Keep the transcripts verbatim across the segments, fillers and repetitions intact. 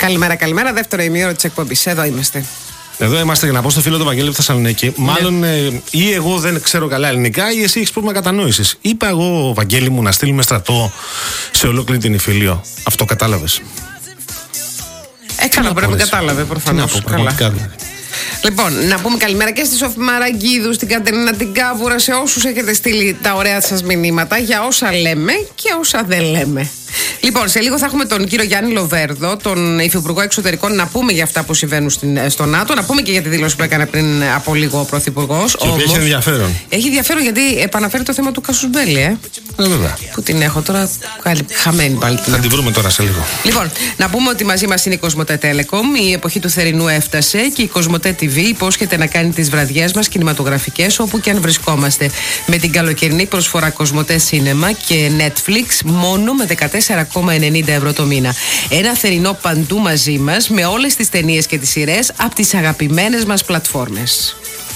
Καλημέρα, καλημέρα. Δεύτερο ημίωρο της εκπομπής. Εδώ είμαστε. Εδώ είμαστε για να πω στο φίλο του Βαγγέλη από Θεσσαλονίκη. Ναι. Μάλλον ε, ή εγώ δεν ξέρω καλά ελληνικά ή εσύ έχεις πρόβλημα κατανόησης. Είπα εγώ, Βαγγέλη μου, να στείλουμε στρατό σε ολόκληρη την Ιφιλίο. Αυτό κατάλαβες? Έκανα, πρέπει να κατάλαβε προφανώς. Καλά. Λοιπόν, να πούμε καλημέρα και στη Σοφή Μαραγκίδου, στην Κατερίνα την Κάβουρα, σε όσους έχετε στείλει τα ωραία σας μηνύματα για όσα λέμε και όσα δεν λέμε. Λοιπόν, σε λίγο θα έχουμε τον κύριο Γιάννη Λοβέρδο, τον Υφυπουργό Εξωτερικών, να πούμε για αυτά που συμβαίνουν στην, στο ΝΑΤΟ, να πούμε και για τη δήλωση που έκανε πριν από λίγο ο Πρωθυπουργός. Και όμως, έχει ενδιαφέρον. Έχει ενδιαφέρον γιατί επαναφέρει το θέμα του Κάσους Μπέλη, ε. Ε, βέβαια. Που την έχω τώρα, χαμένη πάλι. Θα την βρούμε τώρα σε λίγο. Λοιπόν, να πούμε ότι μαζί μας είναι η Κοσμοτέ Telecom. Η εποχή του θερινού έφτασε και η Κοσμοτέ τι βι υπόσχεται να κάνει τις βραδιές μας κινηματογραφικές όπου και αν βρισκόμαστε. Με την καλοκαιρινή προσφορά Κοσμοτέ Cinema και Netflix μόνο με δεκατέσσερα κόμμα ενενήντα ευρώ το μήνα. Ένα θερινό παντού μαζί μας με όλες τις ταινίες και τις σειρές από τις αγαπημένες μας πλατφόρμες.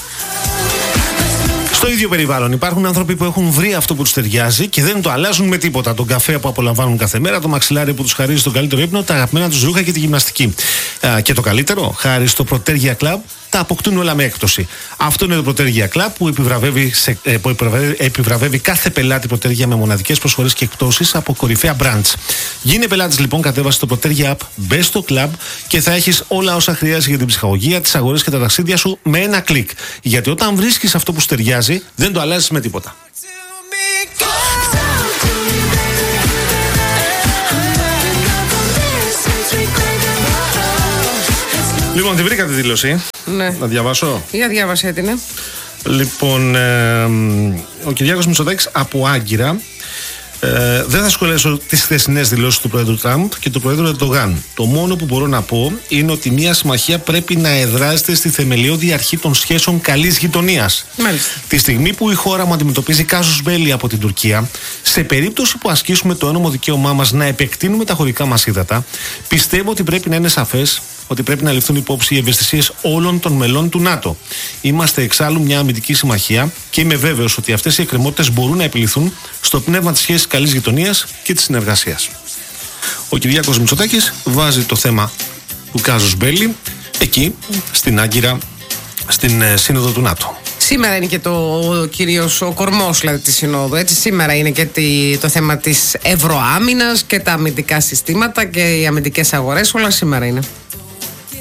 Στο ίδιο περιβάλλον υπάρχουν άνθρωποι που έχουν βρει αυτό που τους ταιριάζει και δεν το αλλάζουν με τίποτα. Τον καφέ που απολαμβάνουν κάθε μέρα, το μαξιλάρι που τους χαρίζει τον καλύτερο ύπνο, τα αγαπημένα τους ρούχα και τη γυμναστική. Α, και το καλύτερο, χάρη στο Protergia Club, τα αποκτούν όλα με έκπτωση. Αυτό είναι το Protergia Club που επιβραβεύει, σε, ε, που επιβραβεύει, επιβραβεύει κάθε πελάτη Protergia με μοναδικές προσφορές και εκπτώσεις από κορυφαία brands. Γίνε πελάτης λοιπόν, κατέβασε το Protergia App, μπες στο club και θα έχεις όλα όσα χρειάζεσαι για την ψυχαγωγία, τις αγορές και τα ταξίδια σου με ένα κλικ. Γιατί όταν βρίσκεις αυτό που σου ταιριάζει, δεν το αλλάζεις με τίποτα. Λοιπόν, τη βρήκα τη δήλωση. Ναι. Να διαβάσω. Για διάβασέ την, ναι. Λοιπόν, ε, ο Κυριάκος Μητσοτάκης από Άγκυρα. Ε, δεν θα σχολιάσω τις χθεσινές δηλώσεις του Πρόεδρου Τραμπ και του Πρόεδρου Ερντογάν. Το μόνο που μπορώ να πω είναι ότι μια συμμαχία πρέπει να εδράζεται στη θεμελιώδη αρχή των σχέσεων καλής γειτονίας. Μάλιστα. Τη στιγμή που η χώρα μου αντιμετωπίζει κάσους μπέλη από την Τουρκία, σε περίπτωση που ασκήσουμε το ένομο δικαίωμά μας να επεκτείνουμε τα χωρικά μας ύδατα, πιστεύω ότι πρέπει να είναι σαφές ότι πρέπει να ληφθούν υπόψη οι ευαισθησίες όλων των μελών του ΝΑΤΟ. Είμαστε εξάλλου μια αμυντική συμμαχία και είμαι βέβαιος ότι αυτές οι εκκρεμότητες μπορούν να επιληθούν στο πνεύμα της σχέσης καλής γειτονίας και της συνεργασίας. Ο Κυριάκος Μητσοτάκης βάζει το θέμα του κάζους μπέλη εκεί, στην Άγκυρα, στην ε, Σύνοδο του ΝΑΤΟ. Σήμερα είναι και το κυρίως ο κορμός δηλαδή, της Συνόδου. Έτσι. Σήμερα είναι και τη, το θέμα της ευρωάμυνας και τα αμυντικά συστήματα και οι αμυντικές αγορές. Όλα σήμερα είναι.